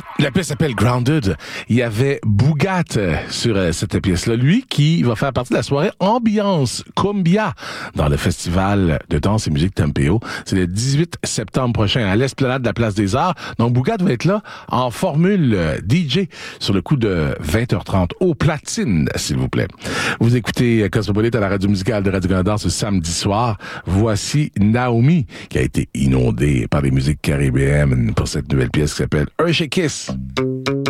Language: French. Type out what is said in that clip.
La pièce s'appelle Grounded. Il y avait Bougat sur cette pièce-là. Lui qui va faire partie de la soirée Ambiance Cumbia dans le festival de danse et musique Tempo. C'est le 18 septembre prochain à l'Esplanade de la Place des Arts. Donc Bougat va être là en formule DJ sur le coup de 20h30 au platine, s'il vous plaît. Vous écoutez Cosmopolite à la radio musicale de Radio-Canada ce samedi soir. Voici Naomi qui a été inondée par les musiques caribéennes pour cette nouvelle pièce qui s'appelle Hershey Kiss.